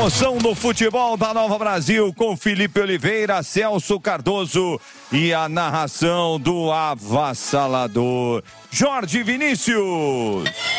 emoção do futebol da Nova Brasil com Felipe Oliveira, Celso Cardoso e a narração do avassalador Jorge Vinícius.